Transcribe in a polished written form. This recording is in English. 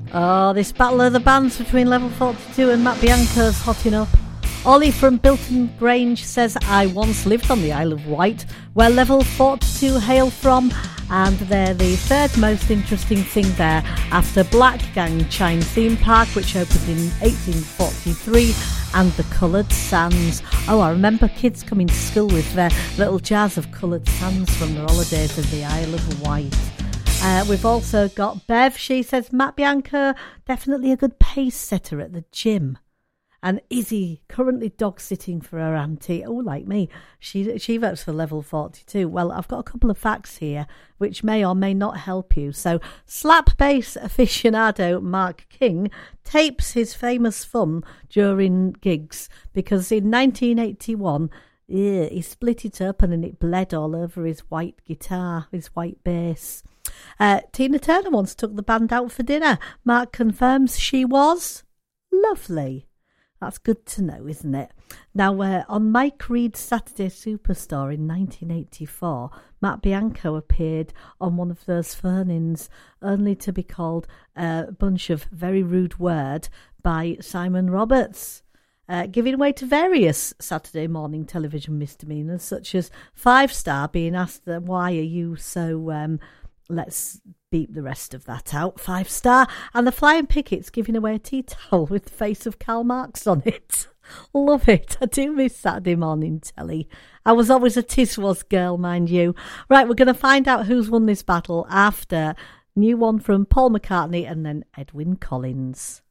Oh, this battle of the bands between Level 42 and Matt Bianco's hotting up. Ollie from Bilton Grange says, I once lived on the Isle of Wight, where Level 42 hail from, and they're the third most interesting thing there after Black Gang Chine Theme Park, which opened in 1843, and the Coloured Sands. Oh, I remember kids coming to school with their little jars of coloured sands from their holidays in the Isle of Wight. We've also got Bev. She says, Matt Bianco, definitely a good pace setter at the gym. And Izzy, currently dog sitting for her auntie. Oh, like me. She votes for Level 42. Well, I've got a couple of facts here which may or may not help you. So, slap bass aficionado Mark King tapes his famous thumb during gigs because in 1981, he split it up and it bled all over his white guitar, his white bass. Tina Turner once took the band out for dinner. Mark confirms she was lovely. That's good to know, isn't it? Now, on Mike Reed's Saturday Superstore in 1984, Matt Bianco appeared on one of those phone-ins, only to be called a bunch of very rude word by Simon Roberts, giving way to various Saturday morning television misdemeanours, such as 5-star being asked, why are you so... let's beep the rest of that out. 5-star. And the Flying Pickets giving away a tea towel with the face of Karl Marx on it. Love it. I do miss Saturday morning telly. I was always a Tiswas girl, mind you. Right, we're going to find out who's won this battle after new one from Paul McCartney and then Edwyn Collins.